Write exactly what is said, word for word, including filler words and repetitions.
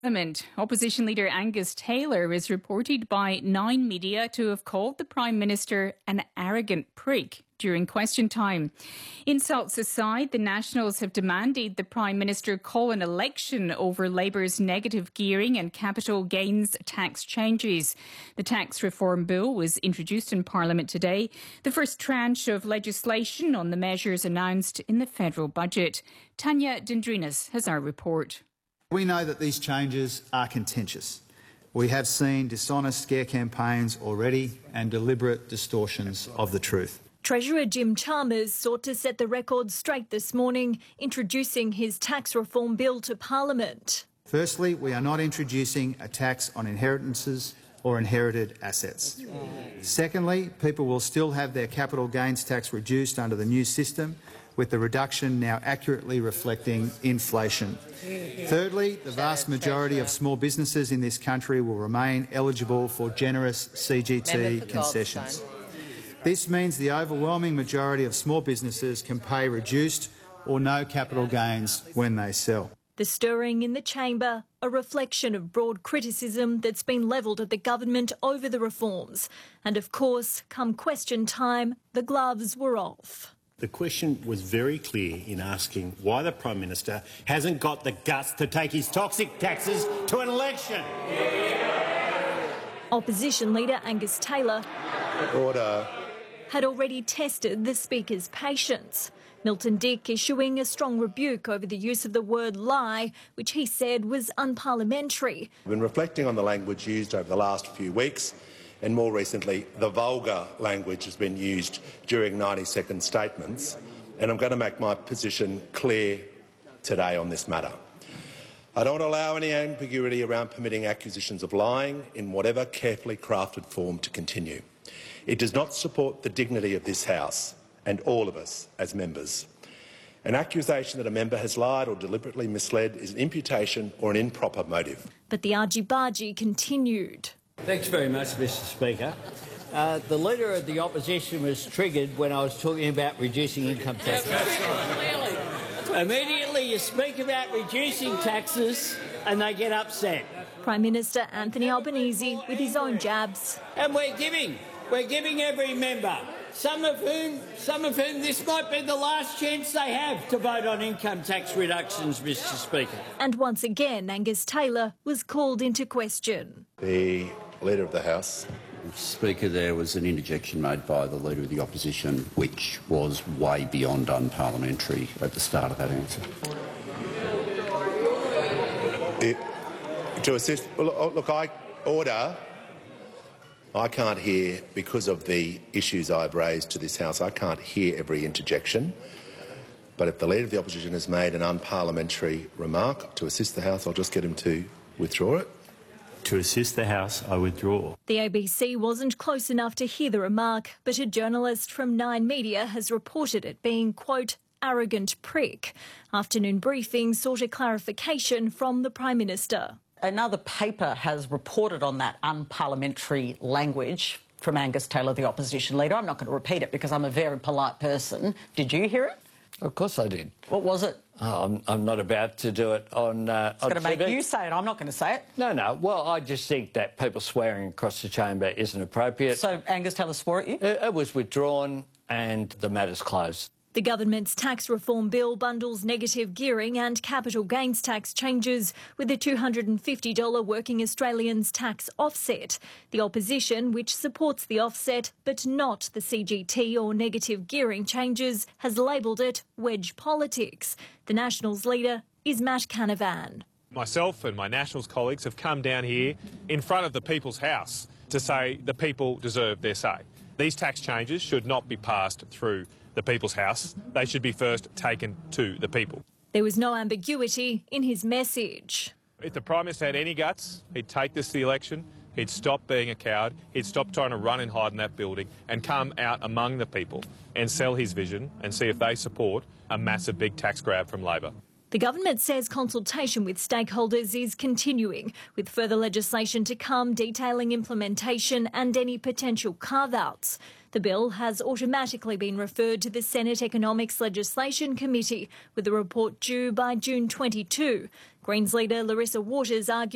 Opposition leader Angus Taylor is reported by Nine Media to have called the Prime Minister an arrogant prick during question time. Insults aside, the Nationals have demanded the Prime Minister call an election over Labour's negative gearing and capital gains tax changes. The tax reform bill was introduced in Parliament today, the first tranche of legislation on the measures announced in the federal budget. Tanya Dendrinas has our report. We know that these changes are contentious. We have seen dishonest scare campaigns already and deliberate distortions of the truth. Treasurer Jim Chalmers sought to set the record straight this morning, introducing his tax reform bill to Parliament. Firstly, we are not introducing a tax on inheritances or inherited assets. Secondly, people will still have their capital gains tax reduced under the new system, with the reduction now accurately reflecting inflation. Thirdly, the vast majority of small businesses in this country will remain eligible for generous C G T concessions. This means the overwhelming majority of small businesses can pay reduced or no capital gains when they sell. The stirring in the chamber, a reflection of broad criticism that's been levelled at the government over the reforms. And of course, come question time, the gloves were off. The question was very clear in asking why the Prime Minister hasn't got the guts to take his toxic taxes to an election. Opposition leader Angus Taylor Order. had already tested the Speaker's patience. Milton Dick issuing a strong rebuke over the use of the word lie, which he said was unparliamentary. I've been reflecting on the language used over the last few weeks, and more recently, the vulgar language has been used during ninety second statements, and I'm going to make my position clear today on this matter. I don't allow any ambiguity around permitting accusations of lying in whatever carefully crafted form to continue. It does not support the dignity of this House and all of us as members. An accusation that a member has lied or deliberately misled is an imputation or an improper motive. But the argy-bargy continued. Thanks very much, Mister Speaker. Uh, the Leader of the Opposition was triggered when I was talking about reducing income taxes. Immediately you speak about reducing taxes and they get upset. Prime Minister Anthony Albanese with his own jabs. And we're giving, we're giving every member, some of whom, some of whom this might be the last chance they have to vote on income tax reductions, Mister Speaker. And once again, Angus Taylor was called into question. The Leader of the House. Speaker, there was an interjection made by the Leader of the Opposition which was way beyond unparliamentary at the start of that answer. It, to assist... Look, look, I... Order. I can't hear, because of the issues I've raised to this House, I can't hear every interjection. But if the Leader of the Opposition has made an unparliamentary remark to assist the House, I'll just get him to withdraw it. To assist the House, I withdraw. The A B C wasn't close enough to hear the remark, but a journalist from Nine Media has reported it being, quote, arrogant prick. Afternoon briefing sought a clarification from the Prime Minister. Another paper has reported on that unparliamentary language from Angus Taylor, the opposition leader. I'm not going to repeat it because I'm a very polite person. Did you hear it? Of course I did. What was it? Oh, I'm, I'm not about to do it on uh, It's going to make you say it. I'm not going to say it. No, no. Well, I just think that people swearing across the chamber isn't appropriate. So Angus Taylor swore at you? It, it was withdrawn and the matter's closed. The government's tax reform bill bundles negative gearing and capital gains tax changes with a two hundred fifty dollars working Australians tax offset. The opposition, which supports the offset but not the C G T or negative gearing changes, has labelled it wedge politics. The Nationals leader is Matt Canavan. Myself and my Nationals colleagues have come down here in front of the People's House to say the people deserve their say. These tax changes should not be passed through the People's House. They should be first taken to the people. There was no ambiguity in his message. If the Prime Minister had any guts, he'd take this to the election, he'd stop being a coward, he'd stop trying to run and hide in that building and come out among the people and sell his vision and see if they support a massive big tax grab from Labor. The government says consultation with stakeholders is continuing, with further legislation to come detailing implementation and any potential carve-outs. The bill has automatically been referred to the Senate Economics Legislation Committee, with a report due by June twenty-second. Greens leader Larissa Waters argued